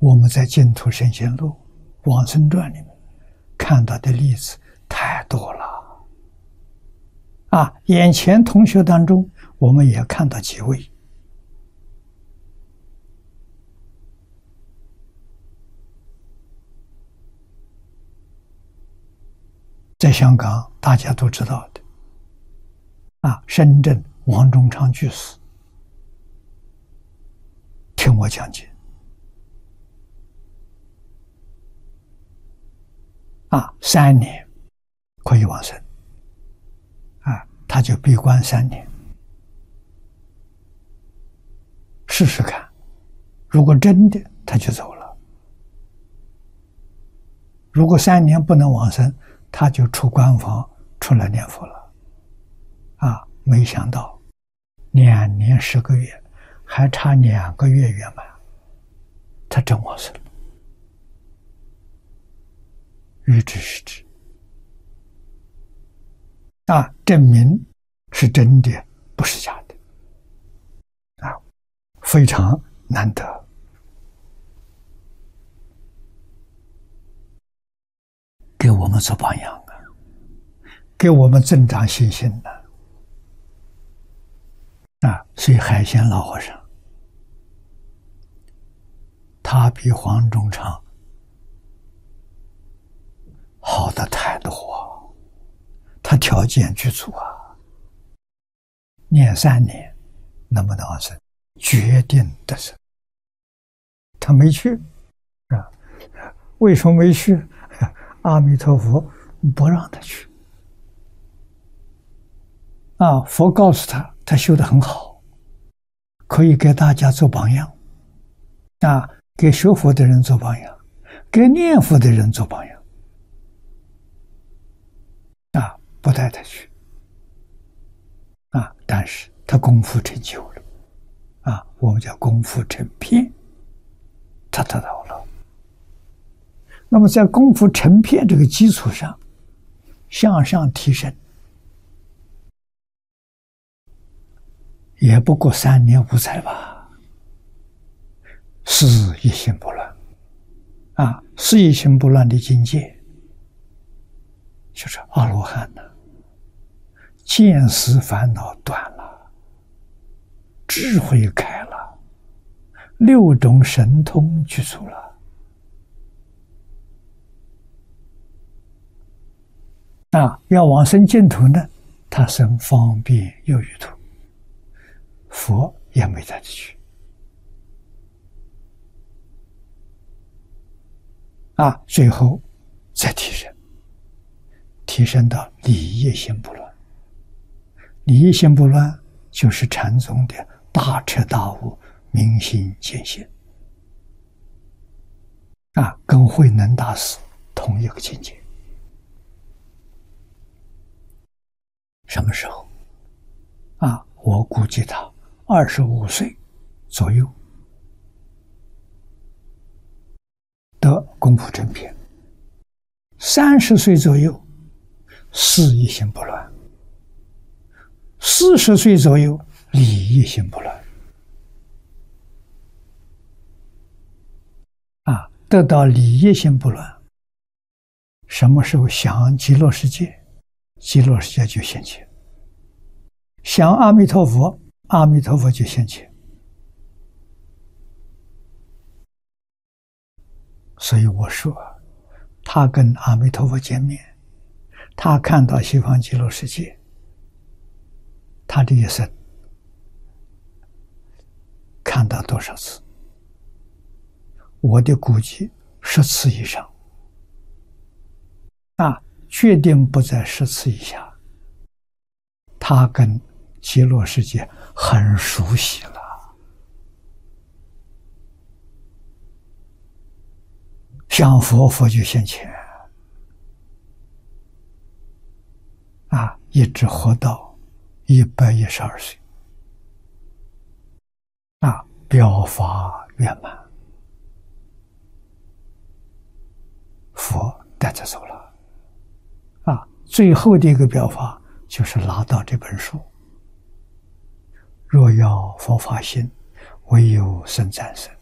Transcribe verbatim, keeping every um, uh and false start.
我们在《净土圣贤录》往生传里面看到的例子太多了啊！眼前同学当中，我们也看到几位。在香港，大家都知道的啊，深圳王中昌居士，听我讲解啊，三年可以往生啊，他就闭关三年，试试看，如果真的他就走了，如果三年不能往生，他就出关房出来念佛了啊！没想到两年十个月，还差两个月圆满，他真往生了。欲知是知啊，证明是真的，不是假的啊，非常难得。给我们做榜样啊，给我们增长信心呢啊！所以海鲜老和尚，他比黄中昌好的太多啊，他条件具足啊，念三年能不能往生，决定的是他没去啊，为什么没去？阿弥陀佛不让他去啊！佛告诉他，他修得很好，可以给大家做榜样啊，给学佛的人做榜样，给念佛的人做榜样啊，不带他去啊，但是他功夫成就了啊，我们叫功夫成片，他得到了。那么在功夫成片这个基础上向上提升，也不过三年五载吧，是一心不乱啊，是一心不乱的境界就是阿罗汉了，见思烦恼断了，智慧开了，六种神通具足了啊，要往生净土呢，他生方便有余土，佛也没带他去啊，最后再提升，提升到理业心不乱。理业心不乱就是禅宗的大彻大悟、明心见性啊，跟慧能大师同一个境界。什么时候啊？我估计他二十五岁左右得功夫成片，三十岁左右事一心不乱，四十岁左右理一心不乱啊，得到理一心不乱，什么时候想极乐世界，极乐世界就现前，想阿弥陀佛，阿弥陀佛就现前。所以我说，他跟阿弥陀佛见面，他看到西方极乐世界，他这一生看到多少次？我的估计十次以上啊，确定不在十次以下。他跟极乐世界很熟悉了，想佛佛就现前啊，一直活到一百一十二岁啊，表法圆满，佛带着走了啊。最后的一个表法就是拿到这本书，若要佛法心，唯有僧战身。